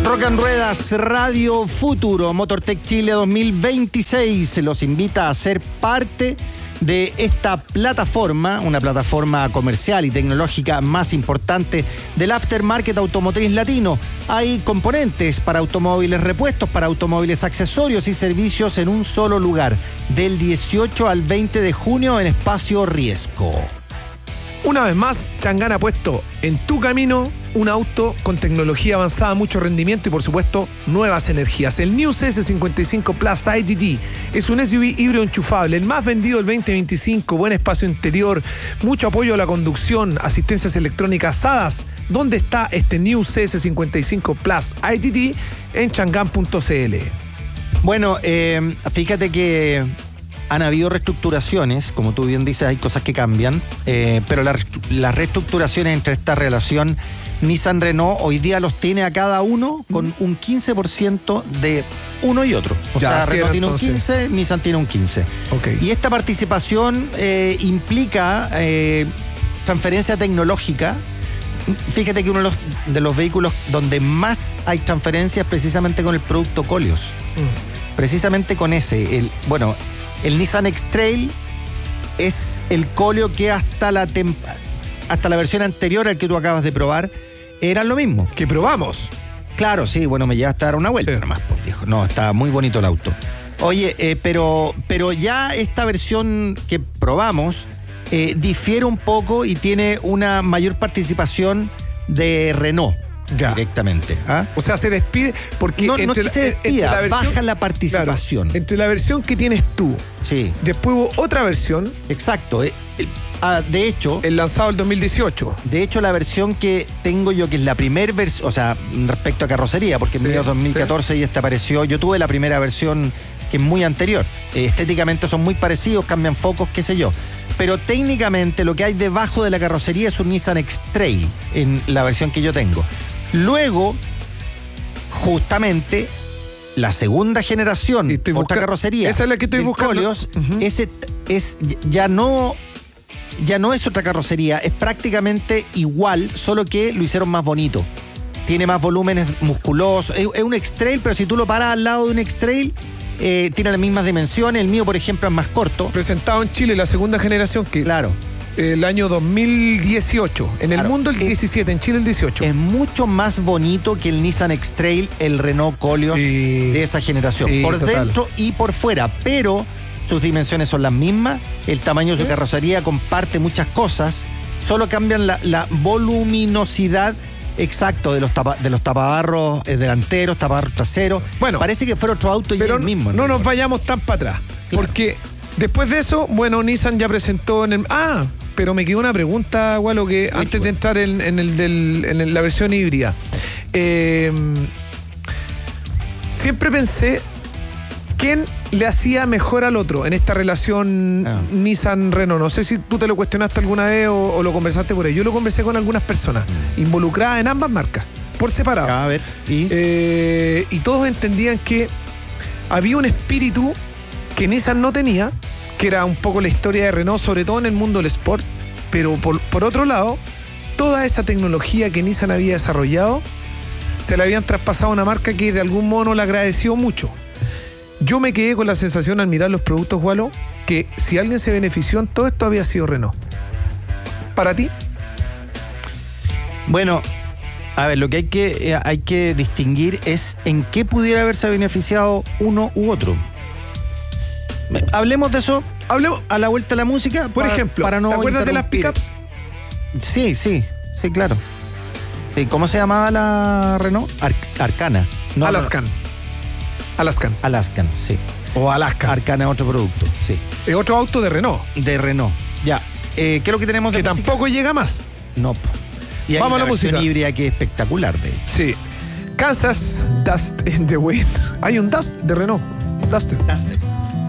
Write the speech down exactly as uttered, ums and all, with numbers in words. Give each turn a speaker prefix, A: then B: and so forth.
A: Rock and Ruedas Radio Futuro Motortech Chile dos mil veintiséis los invita a ser parte de esta plataforma, una plataforma comercial y tecnológica más importante del aftermarket automotriz latino. Hay componentes para automóviles, repuestos para automóviles, accesorios y servicios en un solo lugar, del dieciocho al veinte de junio en Espacio Riesco.
B: Una vez más, Changán ha puesto en tu camino un auto con tecnología avanzada, mucho rendimiento y por supuesto nuevas energías. El New C S cincuenta y cinco Plus I G T es un S U V híbrido enchufable, el más vendido del veinte veinticinco, buen espacio interior, mucho apoyo a la conducción, asistencias electrónicas A D A S. ¿Dónde está este New C S cincuenta y cinco Plus I G T? En changán punto c l.
A: Bueno, eh, fíjate que han habido reestructuraciones, como tú bien dices, hay cosas que cambian, eh, pero las la reestructuraciones entre esta relación Nissan-Renault hoy día los tiene a cada uno con un quince por ciento de uno y otro. O
B: ya,
A: sea,
B: sí,
A: Renault tiene
B: entonces
A: un quince, Nissan tiene un quince.
B: Okay.
A: Y esta participación eh, implica eh, transferencia tecnológica. Fíjate que uno de los, de los vehículos donde más hay transferencias es precisamente con el producto Koleos. Mm. Precisamente con ese. El, bueno, el Nissan X-Trail es el Koleo que hasta la, tem- hasta la versión anterior al que tú acabas de probar era lo mismo.
B: Que probamos.
A: Claro, sí, bueno, me llevaste a dar una vuelta, sí, nomás, por viejo. No, está muy bonito el auto. Oye, eh, pero, pero ya esta versión que probamos eh, difiere un poco y tiene una mayor participación de Renault. Ya. Directamente. ¿Ah?
B: O sea, se despide porque
A: no,
B: entre,
A: no que se despida,
B: entre la versión,
A: baja la participación.
B: Claro, entre la versión que tienes tú,
A: sí,
B: después hubo otra versión.
A: Exacto. Eh, eh, ah, de hecho,
B: el lanzado el dos mil dieciocho.
A: De hecho, la versión que tengo yo, que es la primera versión, o sea, respecto a carrocería, porque sí, en medio dos mil catorce sí, y esta apareció, yo tuve la primera versión que es muy anterior. Eh, estéticamente son muy parecidos, cambian focos, qué sé yo. Pero técnicamente lo que hay debajo de la carrocería es un Nissan X-Trail en la versión que yo tengo. Luego, justamente, la segunda generación, sí, otra busca- carrocería.
B: Esa es la que estoy buscando.
A: Koleos, uh-huh. Ese es ya no, ya no es otra carrocería, es prácticamente igual, solo que lo hicieron más bonito. Tiene más volúmenes musculosos. Es, es un X-Trail, pero si tú lo paras al lado de un X-Trail, eh, tiene las mismas dimensiones. El mío, por ejemplo, es más corto.
B: Presentado en Chile, la segunda generación que...
A: Claro.
B: El año dos mil dieciocho. En claro, el mundo el es, diecisiete, en Chile el dieciocho.
A: Es mucho más bonito que el Nissan X-Trail, el Renault Koleos sí, de esa generación. Sí, por total. Dentro y por fuera. Pero sus dimensiones son las mismas. El tamaño de su carrocería comparte muchas cosas. Solo cambian la, la voluminosidad exacto de los, tapa, de los tapabarros eh, delanteros, tapabarros traseros. Bueno, parece que fuera otro auto y
B: pero
A: el mismo.
B: No, no nos vayamos tan para atrás. Claro. Porque después de eso, bueno, Nissan ya presentó en el... Ah, pero me quedó una pregunta, Gualo, que Muy antes chulo. de entrar en, en, el del, en la versión híbrida. Eh, siempre pensé, ¿quién le hacía mejor al otro en esta relación ah. Nissan-Renault? No sé si tú te lo cuestionaste alguna vez o, o lo conversaste por ahí. Yo lo conversé con algunas personas mm. involucradas en ambas marcas, por separado.
A: A ver, ¿y?
B: Eh, y todos entendían que había un espíritu que Nissan no tenía, que era un poco la historia de Renault, sobre todo en el mundo del sport, pero por, por otro lado, toda esa tecnología que Nissan había desarrollado, se la habían traspasado a una marca que de algún modo le agradeció mucho. Yo me quedé con la sensación al mirar los productos, Gualo, que si alguien se benefició en todo esto había sido Renault. ¿Para ti?
A: Bueno, a ver, lo que hay que, eh, hay que distinguir es en qué pudiera haberse beneficiado uno u otro. Hablemos de eso, hablemos a la vuelta de la música.
B: Por
A: para,
B: ejemplo,
A: para no
B: ¿te acuerdas de las pickups?
A: Sí, sí, sí, claro. Sí, ¿cómo se llamaba la Renault? Ar- Arcana.
B: No, Alaskan. No. Alaskan.
A: Alaskan, sí.
B: O Alaska.
A: Arcana es otro producto, sí.
B: Es otro auto de Renault.
A: De Renault, ya. Eh, ¿Qué es lo que tenemos de
B: Que
A: música?
B: tampoco llega más.
A: No. Y hay
B: Vamos
A: una
B: a la
A: versión
B: música
A: híbrida que es espectacular, de hecho.
B: Sí. Kansas, Dust in the Wind. Hay un Dust de Renault. Duster.
A: Duster.